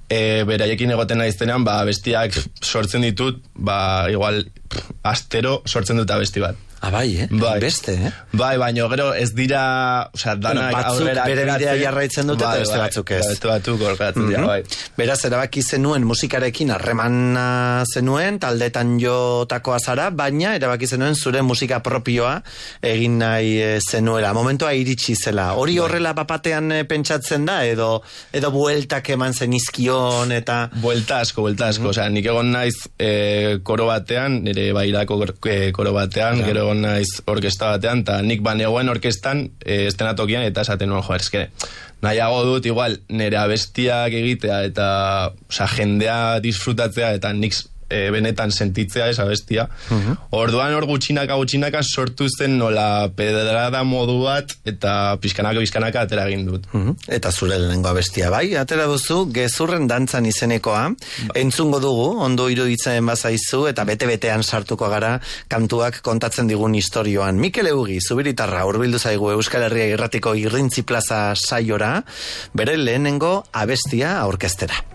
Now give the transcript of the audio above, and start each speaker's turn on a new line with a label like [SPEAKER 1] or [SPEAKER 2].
[SPEAKER 1] beraiekin egoten naiztenean, bestiak sortzen ditut, igual astero sortzen dut abesti bat.
[SPEAKER 2] Bai, beste,
[SPEAKER 1] Bai, baina gero ez dira, danak
[SPEAKER 2] batzuk bere bidea jarraitzen dute eta beste batzuk ez.
[SPEAKER 1] Beste batzuk orkatzen dira, bai.
[SPEAKER 2] Beraz, erabaki zenuen musikarekin harremana zenuen, taldetan jotakoa zara, baina erabaki zenuen zure musika propioa egin nahi zenuela. Momentua iritsi zela. Hori horrela bapatean pentsatzen da, edo bueltak eman zenizkion, eta...
[SPEAKER 1] Buelta asko. Osea, nik egon naiz koro batean, nire bairako koro batean, gero egon naiz orkesta batean, eta nik banegoen orkestan estenatokian, eta esaten nuen, eske, nahiago dut, igual, nire abestiak egitea, eta jendea disfrutatzea, eta nik benetan sentitzea esa bestia. Orduan hor gutxinaka sortu zen nola pedrada modu bat, eta pizkanaka atera egin dut.
[SPEAKER 2] Eta zure lehenengo abestia bai, atera duzu Gezurren dantzan izenekoa, entzungo dugu, ondo iruditzen bazaizu, eta bete-betean sartuko gara kantuak kontatzen digun istorioan. Mikel Eugi, Zubiritarra, hurbildu zaigu Euskal Herria Irratiko Irrintzi Plaza saiora, bere lehenengo abestia aurkeztera.